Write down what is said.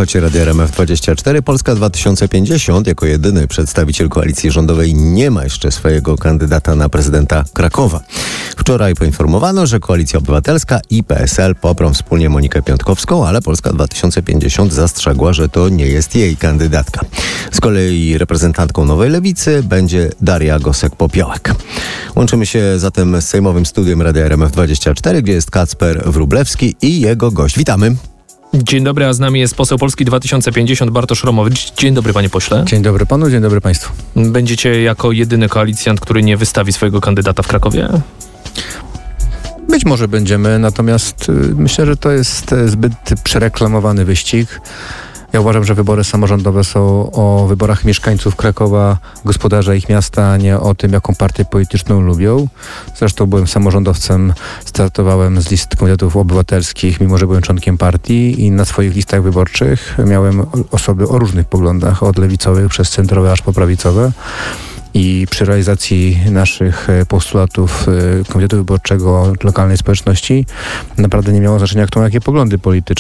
Słuchacie Radia RMF24. Polska 2050 jako jedyny przedstawiciel koalicji rządowej nie ma jeszcze swojego kandydata na prezydenta Krakowa. Wczoraj poinformowano, że Koalicja Obywatelska i PSL poprą wspólnie Monikę Piątkowską, ale Polska 2050 zastrzegła, że to nie jest jej kandydatka. Z kolei reprezentantką Nowej Lewicy będzie Daria Gosek-Popiołek. Łączymy się zatem z sejmowym studiem Radia RMF24, gdzie jest Kacper Wróblewski i jego gość. Witamy. Dzień dobry, a z nami jest poseł Polski 2050 Bartosz Romowicz. Dzień dobry, panie pośle. Dzień dobry panu, dzień dobry państwu. Będziecie jako jedyny koalicjant, który nie wystawi swojego kandydata w Krakowie? Być może będziemy, natomiast myślę, że to jest zbyt przereklamowany wyścig. Ja uważam, że wybory samorządowe są o wyborach mieszkańców Krakowa, gospodarza ich miasta, a nie o tym, jaką partię polityczną lubią. Zresztą byłem samorządowcem, startowałem z list kandydatów obywatelskich, mimo że byłem członkiem partii i na swoich listach wyborczych miałem osoby o różnych poglądach, od lewicowych przez centrowe aż po prawicowe. I przy realizacji naszych postulatów Komitetu Wyborczego lokalnej społeczności naprawdę nie miało znaczenia, kto ma jakie poglądy polityczne.